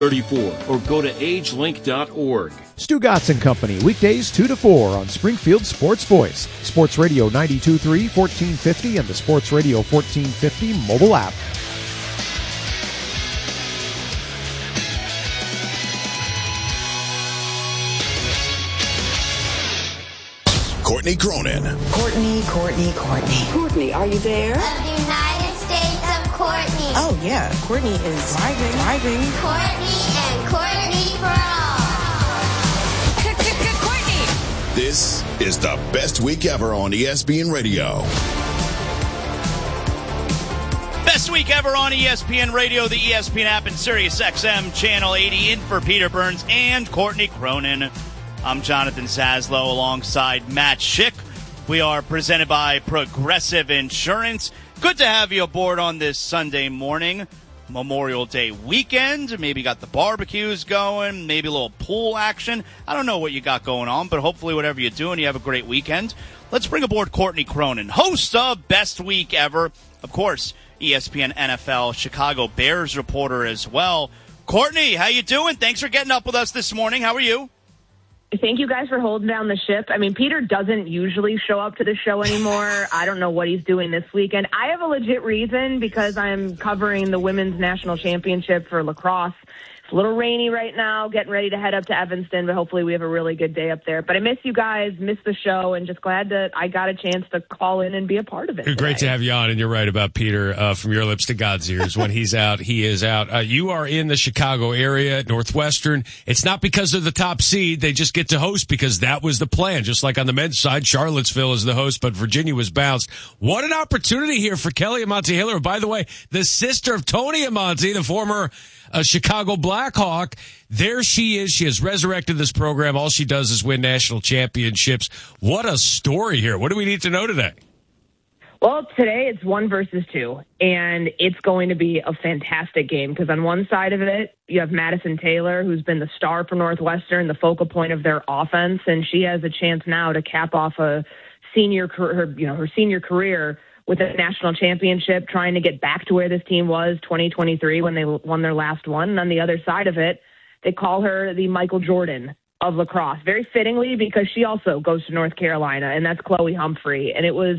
34 or go to agelink.org. Stu Gatz and Company, weekdays 2 to 4 on Springfield Sports Voice, Sports Radio 92.3, 1450, and the Sports Radio 1450 mobile app. Courtney Cronin. Courtney. Courtney, are you there? Of the United States of Courtney. Oh, yeah. Courtney is driving. Courtney and Courtney for all. Courtney. This is the best week ever on ESPN Radio. Best week ever on ESPN Radio, the ESPN app, and Sirius XM Channel 80. In for Peter Burns and Courtney Cronin. I'm Jonathan Saslow alongside Matt Schick. We are presented by Progressive Insurance. Good to have you aboard on this Sunday morning, Memorial Day weekend. Maybe got the barbecues going, maybe a little pool action. I don't know what you got going on, but hopefully whatever you're doing, you have a great weekend. Let's bring aboard Courtney Cronin, host of Best Week Ever. Of course, ESPN NFL Chicago Bears reporter as well. Courtney, how you doing? Thanks for getting up with us this morning. How are you? Thank you guys for holding down the ship. I mean, Peter doesn't usually show up to the show anymore. I don't know what he's doing this weekend. I have a legit reason because I'm covering the women's national championship for lacrosse. It's a little rainy right now, getting ready to head up to Evanston, but hopefully we have a really good day up there. But I miss you guys, miss the show, and just glad that I got a chance to call in and be a part of it. Great to have you on, and you're right about Peter. From your lips to God's ears. When he's out, he is out. You are in the Chicago area at Northwestern. It's not because they're the top seed. They just get to host because that was the plan. Just like on the men's side, Charlottesville is the host, but Virginia was bounced. What an opportunity here for Kelly Amonte-Hiller. By the way, the sister of Tony Amonte, the former Chicago Blackhawk. There she is. She has resurrected this program. All she does is win national championships. What a story here. What do we need to know today? Well, today it's 1 versus 2, and it's going to be a fantastic game because on one side of it, you have Madison Taylor, who's been the star for Northwestern, the focal point of their offense, and she has a chance now to cap off her senior career with a national championship, trying to get back to where this team was 2023 when they won their last one. And on the other side of it, they call her the Michael Jordan of lacrosse, very fittingly because she also goes to North Carolina, and that's Chloe Humphrey. And it was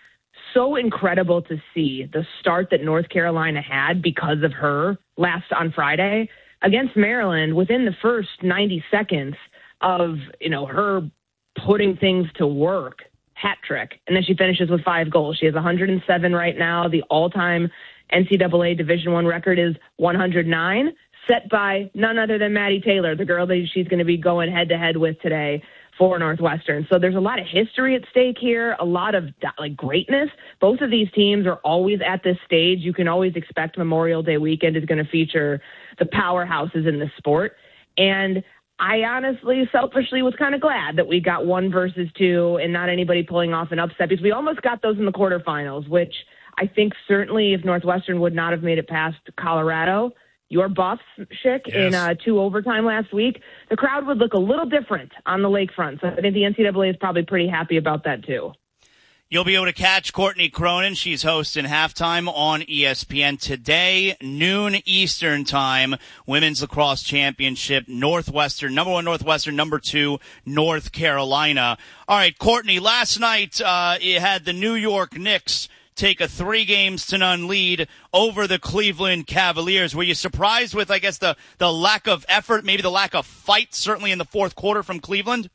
so incredible to see the start that North Carolina had because of her on Friday against Maryland. Within the first 90 seconds of, her putting things to work, hat trick. And then she finishes with 5 goals. She has 107 right now. The all-time NCAA Division I record is 109, set by none other than Maddie Taylor, the girl that she's going to be going head-to-head with today for Northwestern. So there's a lot of history at stake here, a lot of greatness. Both of these teams are always at this stage. You can always expect Memorial Day weekend is going to feature the powerhouses in the sport. And I honestly, selfishly, was kind of glad that we got 1 versus 2 and not anybody pulling off an upset because we almost got those in the quarterfinals, which I think certainly if Northwestern would not have made it past Colorado, your Buffs, Schick, yes, in 2 overtime last week, the crowd would look a little different on the lakefront. So I think the NCAA is probably pretty happy about that too. You'll be able to catch Courtney Cronin. She's hosting Halftime on ESPN today, noon Eastern time. Women's Lacrosse Championship, Northwestern, number 1 Northwestern, number 2 North Carolina. All right, Courtney, last night you had the New York Knicks take a 3-0 lead over the Cleveland Cavaliers. Were you surprised with, I guess, the lack of effort, maybe the lack of fight, certainly in the fourth quarter from Cleveland?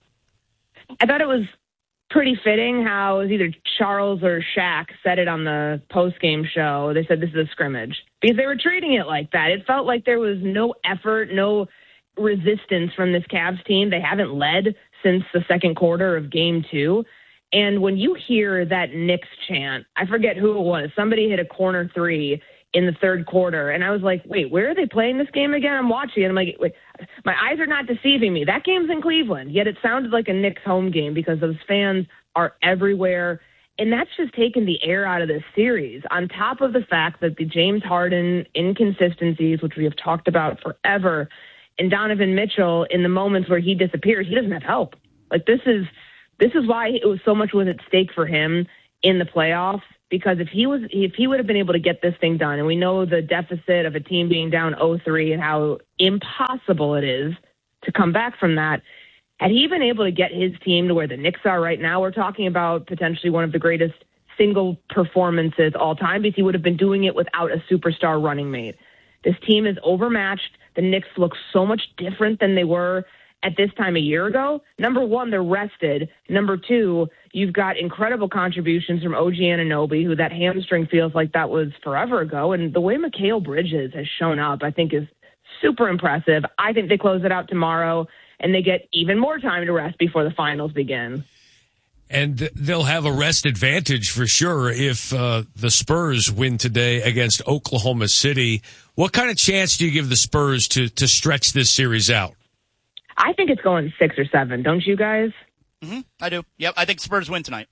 I thought it was pretty fitting how it was either Charles or Shaq said it on the post-game show. They said this is a scrimmage because they were treating it like that. It felt like there was no effort, no resistance from this Cavs team. They haven't led since the second quarter of Game 2. And when you hear that Knicks chant, I forget who it was. Somebody hit a corner 3 in the third quarter. And I was like, wait, where are they playing this game again? I'm watching it. I'm like, wait, my eyes are not deceiving me. That game's in Cleveland. Yet it sounded like a Knicks home game because those fans are everywhere. And that's just taken the air out of this series, on top of the fact that the James Harden inconsistencies, which we have talked about forever, and Donovan Mitchell, in the moments where he disappears, he doesn't have help. Like, this is why it was so much was at stake for him in the playoffs. because if he would have been able to get this thing done, and we know the deficit of a team being down 0-3 and how impossible it is to come back from that, had he been able to get his team to where the Knicks are right now, we're talking about potentially one of the greatest single performances all time, because he would have been doing it without a superstar running mate. This team is overmatched. The Knicks look so much different than they were at this time a year ago. Number one, they're rested. Number two, you've got incredible contributions from OG Anunoby, who that hamstring feels like that was forever ago. And the way Mikal Bridges has shown up, I think, is super impressive. I think they close it out tomorrow, and they get even more time to rest before the finals begin. And they'll have a rest advantage for sure if the Spurs win today against Oklahoma City. What kind of chance do you give the Spurs to stretch this series out? I think it's going 6 or 7. Don't you guys? Mm-hmm. I do. Yep. I think Spurs win tonight.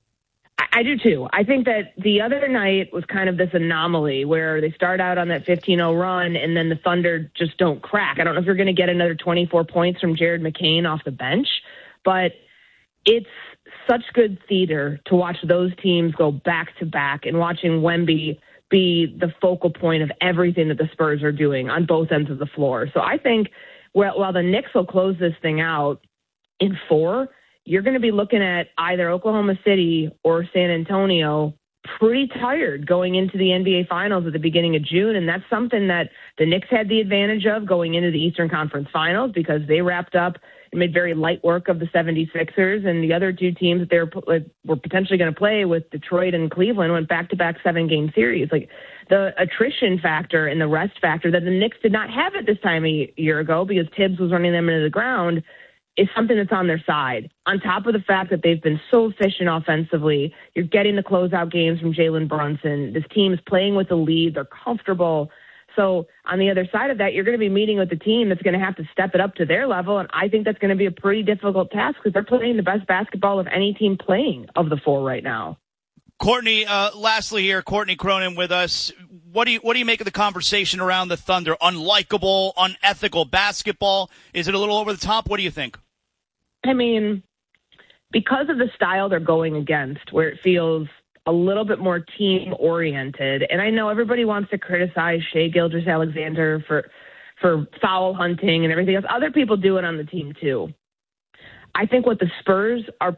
I do too. I think that the other night was kind of this anomaly where they start out on that 15-0 run and then the Thunder just don't crack. I don't know if you're going to get another 24 points from Jared McCain off the bench, but it's such good theater to watch those teams go back to back and watching Wemby be the focal point of everything that the Spurs are doing on both ends of the floor. So I think while the Knicks will close this thing out in 4, you're going to be looking at either Oklahoma City or San Antonio pretty tired going into the NBA Finals at the beginning of June. And that's something that the Knicks had the advantage of going into the Eastern Conference Finals, because they wrapped up and made very light work of the 76ers. And the other two teams that they were potentially going to play with, Detroit and Cleveland, went back-to-back 7-game series. Like, the attrition factor and the rest factor that the Knicks did not have at this time a year ago, because Tibbs was running them into the ground, is something that's on their side. On top of the fact that they've been so efficient offensively, you're getting the closeout games from Jalen Brunson. This team is playing with the lead. They're comfortable. So on the other side of that, you're going to be meeting with a team that's going to have to step it up to their level, and I think that's going to be a pretty difficult task because they're playing the best basketball of any team playing of the 4 right now. Courtney, lastly here, Courtney Cronin with us. What do you make of the conversation around the Thunder? Unlikable, unethical basketball? Is it a little over the top? What do you think? I mean, because of the style they're going against, where it feels a little bit more team-oriented, and I know everybody wants to criticize Shai Gilgeous-Alexander for foul hunting and everything else. Other people do it on the team, too. I think what the Spurs are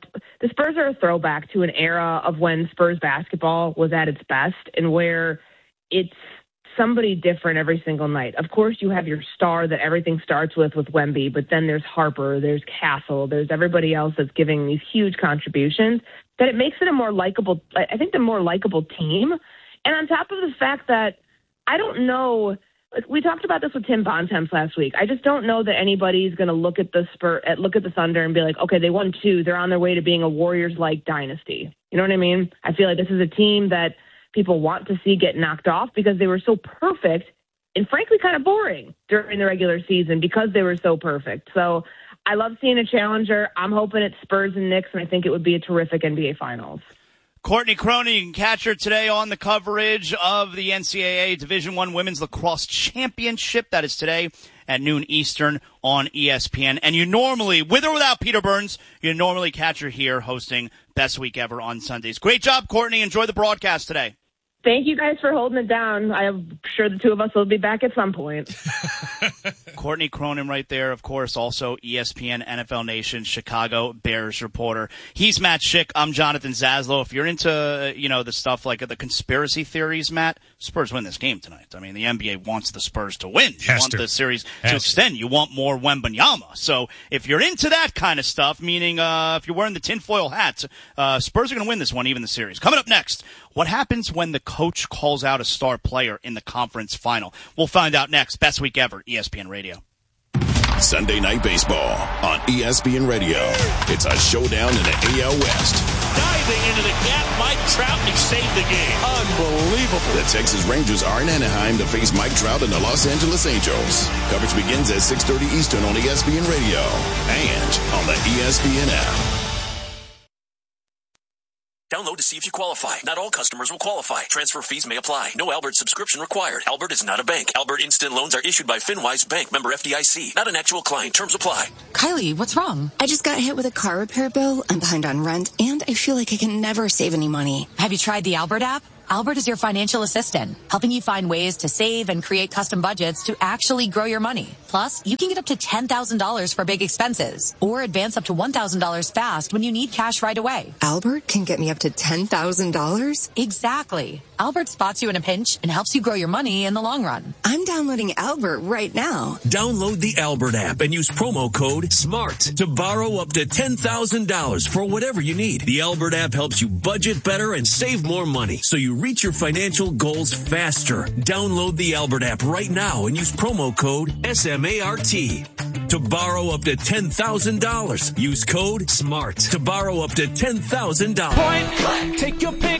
a throwback to an era of when Spurs basketball was at its best and where it's somebody different every single night. Of course, you have your star that everything starts with Wemby, but then there's Harper, there's Castle, there's everybody else that's giving these huge contributions, that it makes it a more likable, I think, the more likable team. And on top of the fact that I don't know, we talked about this with Tim Bontemps last week. I just don't know that anybody's going to look at the Thunder and be like, okay, they won 2. They're on their way to being a Warriors-like dynasty. You know what I mean? I feel like this is a team that people want to see get knocked off because they were so perfect and frankly kind of boring during the regular season because they were so perfect. So I love seeing a challenger. I'm hoping it's Spurs and Knicks, and I think it would be a terrific NBA Finals. Courtney Cronin, you can catch her today on the coverage of the NCAA Division I Women's Lacrosse Championship. That is today at noon Eastern on ESPN. And you normally, with or without Peter Burns, you normally catch her here hosting Best Week Ever on Sundays. Great job, Courtney. Enjoy the broadcast today. Thank you guys for holding it down. I'm sure the two of us will be back at some point. Courtney Cronin right there, of course, also ESPN, NFL Nation, Chicago Bears reporter. He's Matt Schick. I'm Jonathan Zaslow. If you're into, the stuff like the conspiracy theories, Matt, Spurs win this game tonight. I mean, the NBA wants the Spurs to win. You want the series to extend. You want more Wembanyama. So if you're into that kind of stuff, meaning if you're wearing the tinfoil hat, Spurs are going to win this one, even the series. Coming up next, what happens when the coach calls out a star player in the conference final? We'll find out next. Best Week Ever, ESPN Radio. Sunday Night Baseball on ESPN Radio. It's a showdown in the AL West. Diving into the gap, Mike Trout, and he saved the game. Unbelievable. The Texas Rangers are in Anaheim to face Mike Trout and the Los Angeles Angels. Coverage begins at 6:30 Eastern on ESPN Radio and on the ESPN app. Download to see if you qualify. Not all customers will qualify. Transfer fees may apply. No Albert subscription required. Albert is not a bank. Albert Instant Loans are issued by FinWise Bank, member FDIC. Not an actual client. Terms apply. Kylie, what's wrong? I just got hit with a car repair bill. I'm behind on rent, and I feel like I can never save any money. Have you tried the Albert app? Albert is your financial assistant, helping you find ways to save and create custom budgets to actually grow your money. Plus, you can get up to $10,000 for big expenses or advance up to $1,000 fast when you need cash right away. Albert can get me up to $10,000? Exactly. Albert spots you in a pinch and helps you grow your money in the long run. I'm downloading Albert right now. Download the Albert app and use promo code SMART to borrow up to $10,000 for whatever you need. The Albert app helps you budget better and save more money, so you reach your financial goals faster. Download the Albert app right now and use promo code SMART to borrow up to $10,000. Use code SMART to borrow up to $10,000. Point blank. Take your pick.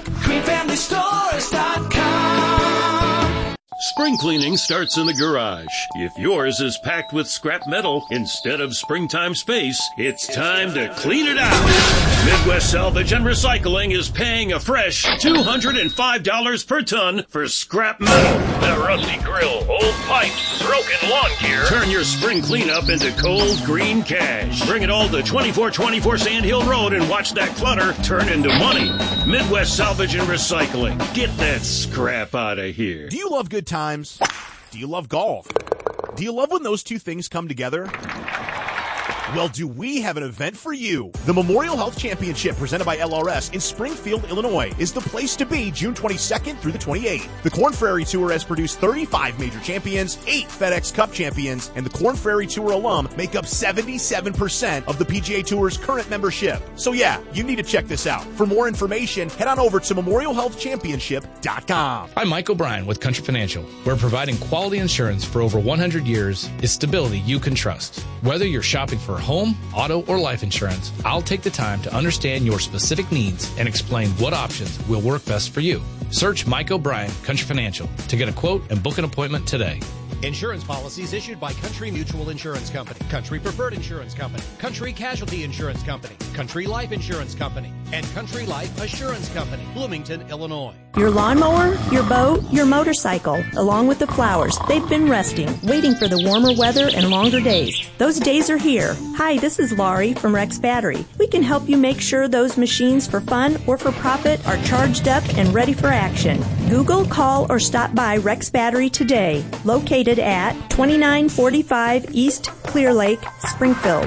QueenFamilyStores.com. Spring cleaning starts in the garage. If yours is packed with scrap metal instead of springtime space, it's time to clean it out. Midwest Salvage and Recycling is paying a fresh $205 per ton for scrap metal. The rusty grill, old pipes, broken lawn gear. Turn your spring cleanup into cold green cash. Bring it all to 2424 Sand Hill Road and watch that clutter turn into money. Midwest Salvage and Recycling. Get that scrap out of here. Do you love good times? Do you love golf? Do you love when those two things come together? Well, do we have an event for you? The Memorial Health Championship presented by LRS in Springfield, Illinois is the place to be June 22nd through the 28th. The Korn Ferry Tour has produced 35 major champions, 8 FedEx Cup champions, and the Korn Ferry Tour alum make up 77% of the PGA Tour's current membership. So yeah, you need to check this out. For more information, head on over to memorialhealthchampionship.com. I'm Mike O'Brien with Country Financial. We're providing quality insurance for over 100 years is stability you can trust. Whether you're shopping for home, auto, or life insurance, I'll take the time to understand your specific needs and explain what options will work best for you. Search Mike O'Brien, Country Financial, to get a quote and book an appointment today. Insurance policies issued by Country Mutual Insurance Company, Country Preferred Insurance Company, Country Casualty Insurance Company, Country Life Insurance Company, and Country Life Assurance Company, Bloomington, Illinois. Your lawnmower, your boat, your motorcycle, along with the flowers, they've been resting, waiting for the warmer weather and longer days. Those days are here. Hi, this is Laurie from Rex Battery. We can help you make sure those machines for fun or for profit are charged up and ready for action. Google, call, or stop by Rex Battery today, located at 2945 East Clear Lake, Springfield.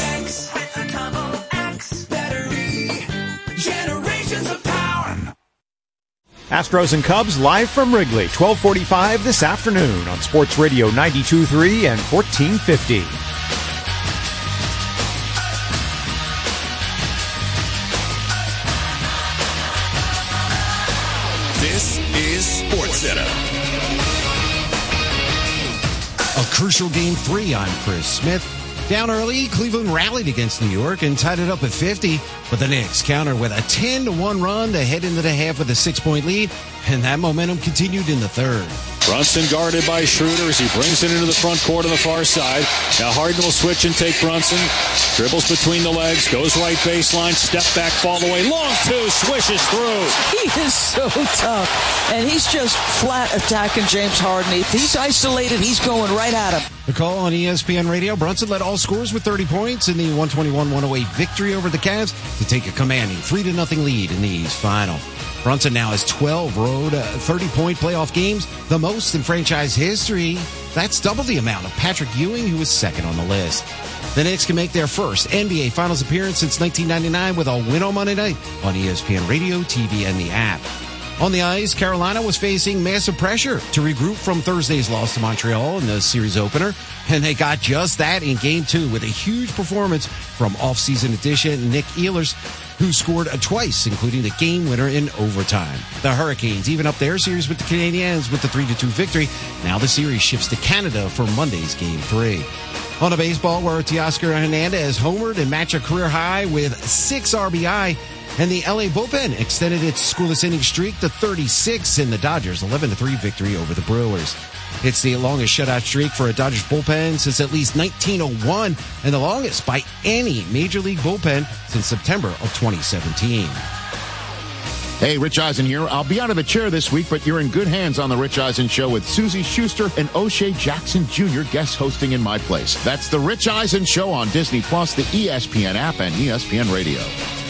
Astros and Cubs live from Wrigley, 12:45 this afternoon on Sports Radio 92.3 and 1450. This is SportsCenter. A crucial Game 3, I'm Chris Smith. Down early, Cleveland rallied against New York and tied it up at 50. But the Knicks counter with a 10-1 run to head into the half with a 6-point lead. And that momentum continued in the third. Brunson guarded by Schroeder as he brings it into the front court on the far side. Now Harden will switch and take Brunson. Dribbles between the legs, goes right baseline, step back, fall away. Long two, swishes through. He is so tough. And he's just flat attacking James Harden. If he's isolated, he's going right at him. The call on ESPN Radio. Brunson led all scorers with 30 points in the 121-108 victory over the Cavs to take a commanding 3-0 lead in the East Final. Brunson now has 12 road 30-point playoff games, the most in franchise history. That's double the amount of Patrick Ewing, who was second on the list. The Knicks can make their first NBA Finals appearance since 1999 with a win on Monday night on ESPN Radio, TV, and the app. On the ice, Carolina was facing massive pressure to regroup from Thursday's loss to Montreal in the series opener, and they got just that in Game 2 with a huge performance from off-season addition Nick Ehlers, who scored twice, including the game winner in overtime. The Hurricanes even up their series with the Canadiens with the 3-2 victory. Now the series shifts to Canada for Monday's Game 3. On the baseball, where Teoscar Hernandez homered and matched a career high with 6 RBI, and the LA bullpen extended its scoreless inning streak to 36 in the Dodgers' 11-3 victory over the Brewers. It's the longest shutout streak for a Dodgers bullpen since at least 1901, and the longest by any Major League bullpen since September of 2017. Hey, Rich Eisen here. I'll be out of the chair this week, but you're in good hands on The Rich Eisen Show with Susie Schuster and O'Shea Jackson Jr. guest hosting in my place. That's The Rich Eisen Show on Disney Plus, the ESPN app, and ESPN Radio.